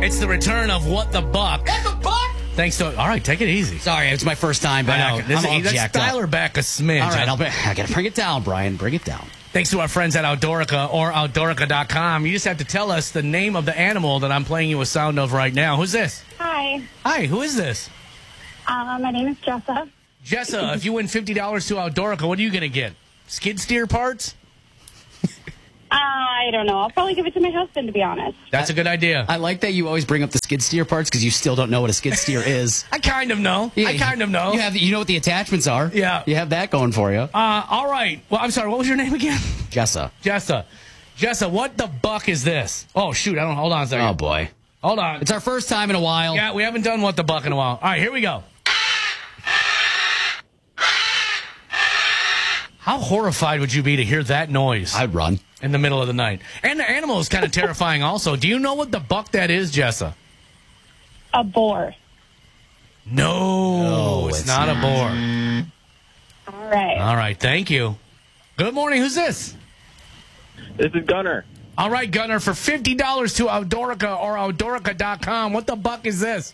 It's the return of What the Buck. What the buck? Thanks to... All right, take it easy. Sorry, it's my first time back. I know. I'm all jacked dial up. her back a smidge. All right, I got to bring it down, Brian. Bring it down. Thanks to our friends at Outdoorica or Outdoorica.com. You just have to tell us the name of the animal that I'm playing you a sound of right now. Who's this? Hi. Hi, who is this? My name is Jessa. Jessa, if you win $50 to Outdoorica, what are you going to get? Skid steer parts? I don't know. I'll probably give it to my husband, to be honest. That's a good idea. I like that you always bring up the skid steer parts because you still don't know what a skid steer is. I kind of know. Yeah, I kind of know. You know what the attachments are. Yeah. You have that going for you. All right. Well, I'm sorry. What was your name again? Jessa. Jessa, what the buck is this? Oh, shoot. Hold on a second. Oh, boy. Hold on. It's our first time in a while. Yeah, we haven't done What the Buck in a while. All right, here we go. How horrified would you be to hear that noise? I'd run. In the middle of the night. And the animal is kind of terrifying also. Do you know what the buck that is, Jessa? A boar. No, it's not a boar. All right. All right, thank you. Good morning. Who's this? This is Gunner. All right, Gunner, for $50 to Outdoorica or Outdoorica.com, what the buck is this?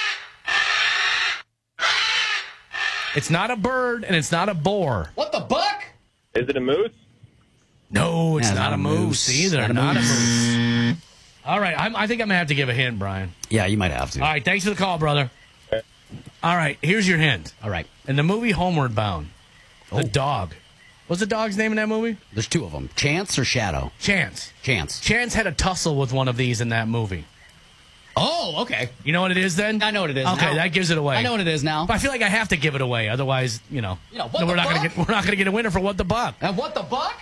It's not a bird, and it's not a boar. What the buck? Is it a moose? No, it's not a moose either. Not a moose. All right, I think I'm going to have to give a hint, Brian. Yeah, you might have to. All right, thanks for the call, brother. All right, here's your hint. All right. In the movie Homeward Bound, the dog. What's the dog's name in that movie? There's two of them. Chance or Shadow? Chance. Chance. Chance had a tussle with one of these in that movie. Oh, okay. You know what it is then? I know what it is. Okay, now. that gives it away. I know what it is now. But I feel like I have to give it away, otherwise, we're not going to get a winner for What the Buck. And what the buck?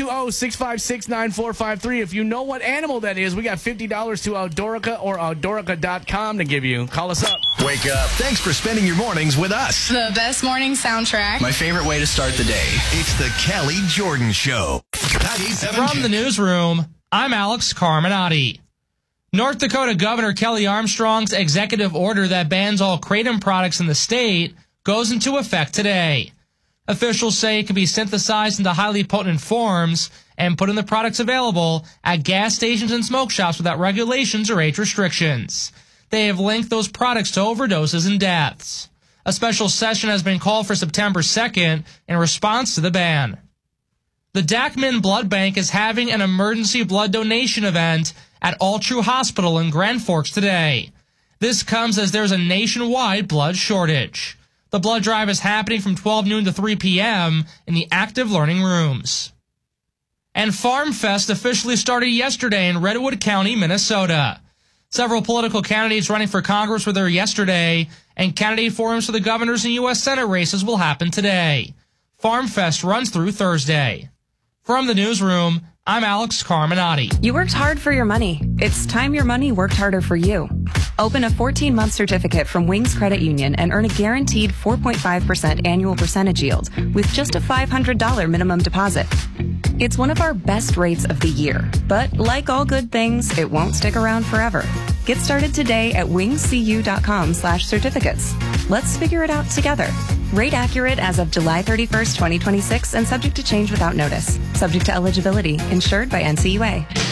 320-656-9453. If you know what animal that is, we got $50 to Outdoorica or Outdoorica.com to give you. Call us up. Wake up. Thanks for spending your mornings with us. The best morning soundtrack. My favorite way to start the day. It's the Kelly Jordan Show. From the newsroom, I'm Alex Carminati. North Dakota Governor Kelly Armstrong's executive order that bans all kratom products in the state goes into effect today. Officials say it can be synthesized into highly potent forms and put in the products available at gas stations and smoke shops without regulations or age restrictions. They have linked those products to overdoses and deaths. A special session has been called for September 2nd in response to the ban. The Dachman Blood Bank is having an emergency blood donation event at All True Hospital in Grand Forks today. This comes as there's a nationwide blood shortage. The blood drive is happening from 12 noon to 3 p.m. in the active learning rooms. And Farm Fest officially started yesterday in Redwood County, Minnesota. Several political candidates running for Congress were there yesterday, and candidate forums for the governors and U.S. Senate races will happen today. Farm Fest runs through Thursday. From the newsroom, I'm Alex Carminati. You worked hard for your money. It's time your money worked harder for you. Open a 14-month certificate from Wings Credit Union and earn a guaranteed 4.5% annual percentage yield with just a $500 minimum deposit. It's one of our best rates of the year, but like all good things, it won't stick around forever. Get started today at wingscu.com/certificates. Let's figure it out together. Rate accurate as of July 31st, 2026 and subject to change without notice. Subject to eligibility. Insured by NCUA.